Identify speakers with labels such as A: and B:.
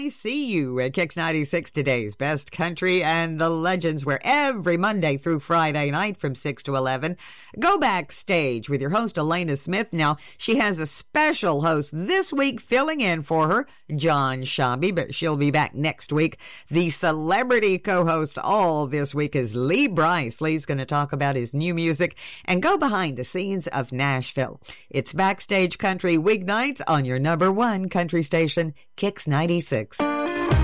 A: see you at Kix 96 Today's Best Country and the Legends, where every Monday through Friday night from 6 to 11, go backstage with your host, Elena Smith. Now, she has a special host this week filling in for her, John Shabby, but she'll be back next week. The celebrity co-host all this week is Lee Brice. Lee's going to talk about his new music and go behind the scenes of Nashville. It's Backstage Country weeknights on your number one country station, Kix 96.